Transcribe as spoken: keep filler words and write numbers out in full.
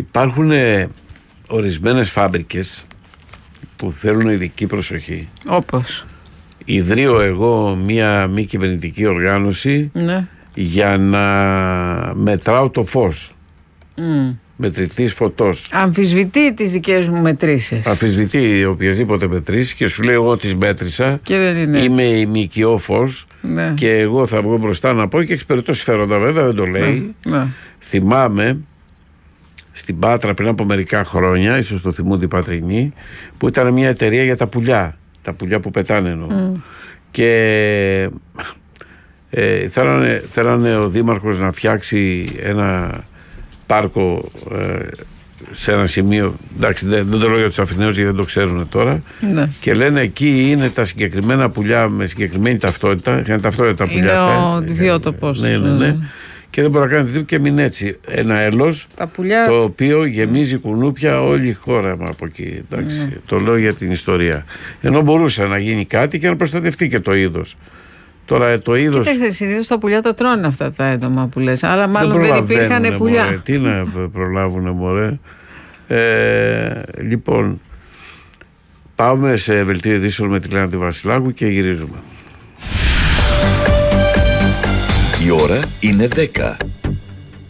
Υπάρχουν ε, ορισμένες φάμπρικες που θέλουν ειδική προσοχή. Όπως Ιδρύω εγώ μία μη κυβερνητική οργάνωση, ναι. για να μετράω το φως. Mm. Μετρητής φωτός. Αμφισβητεί τις δικές μου μετρήσεις. Αμφισβητεί οποιασδήποτε μετρήσεις και σου λέει εγώ τις μέτρησα. Και δεν είναι έτσι. Είμαι ημικιό φως, ναι. Και εγώ θα βγω μπροστά να πω και εξυπηρετώ συμφέροντα, βέβαια δεν το λέει. Ναι. Ναι. Θυμάμαι στην Πάτρα πριν από μερικά χρόνια, ίσως το θυμούνται οι Πατρινοί, που ήταν μια εταιρεία για τα πουλιά. Τα πουλιά που πετάνε εννοώ. Mm. Και ε, θέλανε, θέλανε ο Δήμαρχος να φτιάξει ένα πάρκο ε, σε ένα σημείο. Εντάξει, δεν, δεν το λέω για τους Αθηναίους γιατί δεν το ξέρουν τώρα. Ναι. Και λένε εκεί είναι τα συγκεκριμένα πουλιά με συγκεκριμένη ταυτότητα. Είναι ταυτότητα τα πουλιά αυτά. Είναι ο βιότοπος. Ναι, ναι, ναι. Και δεν μπορεί να κάνει τίποτα και μην έτσι. Ένα έλος πουλιά... το οποίο γεμίζει κουνούπια όλη η χώρα από εκεί. Εντάξει, ναι. Το λέω για την ιστορία. Ενώ μπορούσε να γίνει κάτι και να προστατευτεί και το είδος. Τώρα το είδος... Κοίταξε, συνήθως τα πουλιά τα τρώνε αυτά τα έντομα που λες. Αλλά μάλλον δεν, δεν υπήρχαν πουλιά. Μωρέ, τι να προλάβουνε μωρέ. Ε, λοιπόν, πάμε σε δελτίο ειδήσεων με τη Λένα τη Βασιλάκου και γυρίζουμε. Η ώρα είναι δέκα.